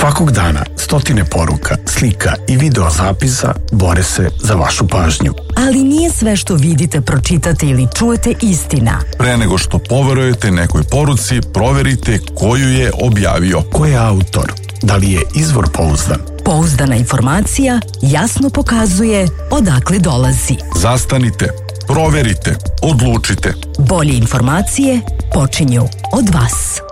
Svakog dana stotine poruka, slika i video zapisa bore se za vašu pažnju. Ali nije sve što vidite, pročitate ili čujete istina. Pre nego što poverujete nekoj poruci, proverite ko ju je objavio. Ko je autor? Da li je izvor pouzdan? Pouzdana informacija jasno pokazuje odakle dolazi. Zastanite, proverite, odlučite. Bolje informacije počinju od vas.